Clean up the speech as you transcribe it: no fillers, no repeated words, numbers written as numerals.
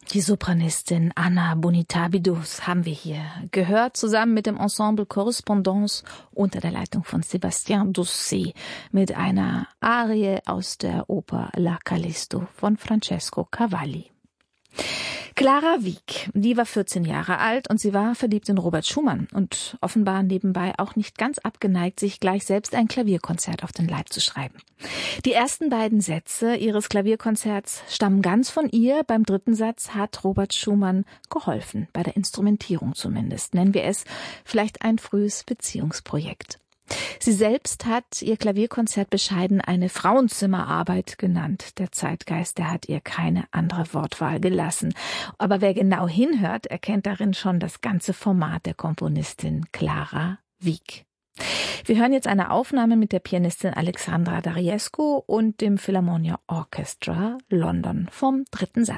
Die Sopranistin Anna Bonita-Bidus haben wir hier gehört, zusammen mit dem Ensemble Correspondance unter der Leitung von Sébastien Doucet mit einer Arie aus der Oper La Callisto von Francesco Cavalli. Clara Wieck, die war 14 Jahre alt und sie war verliebt in Robert Schumann und offenbar nebenbei auch nicht ganz abgeneigt, sich gleich selbst ein Klavierkonzert auf den Leib zu schreiben. Die ersten beiden Sätze ihres Klavierkonzerts stammen ganz von ihr. Beim dritten Satz hat Robert Schumann geholfen, bei der Instrumentierung zumindest. Nennen wir es vielleicht ein frühes Beziehungsprojekt. Sie selbst hat ihr Klavierkonzert bescheiden eine Frauenzimmerarbeit genannt. Der Zeitgeist, der hat ihr keine andere Wortwahl gelassen. Aber wer genau hinhört, erkennt darin schon das ganze Format der Komponistin Clara Wieck. Wir hören jetzt eine Aufnahme mit der Pianistin Alexandra Dariescu und dem Philharmonia Orchestra London vom dritten Satz.